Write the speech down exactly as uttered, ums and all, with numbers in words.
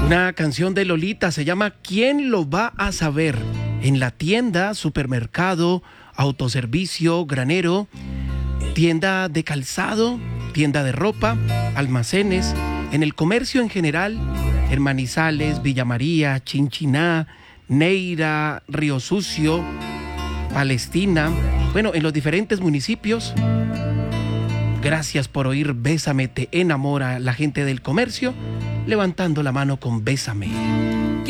Una canción de Lolita se llama ¿Quién lo va a saber? En la tienda, supermercado, autoservicio, granero, tienda de calzado, tienda de ropa, almacenes, en el comercio en general, en Manizales, Villa María, Chinchiná, Neira, Río Sucio, Palestina, bueno, en los diferentes municipios. Gracias por oír Bésame te enamora, la gente del comercio, levantando la mano con Bésame.